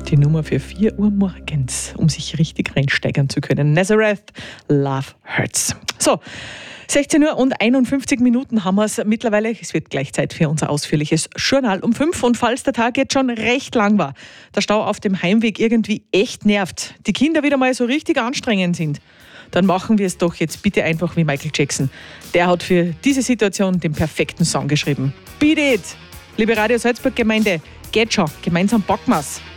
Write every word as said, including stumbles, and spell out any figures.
Die Nummer für vier Uhr morgens, um sich richtig reinsteigern zu können. Nazareth, Love Hurts. So, sechzehn Uhr und einundfünfzig Minuten haben wir es mittlerweile. Es wird gleich Zeit für unser ausführliches Journal um fünf. Und falls der Tag jetzt schon recht lang war, der Stau auf dem Heimweg irgendwie echt nervt, die Kinder wieder mal so richtig anstrengend sind, dann machen wir es doch jetzt bitte einfach wie Michael Jackson. Der hat für diese Situation den perfekten Song geschrieben. Beat it! Liebe Radio Salzburg Gemeinde, geht schon, gemeinsam packen wir's.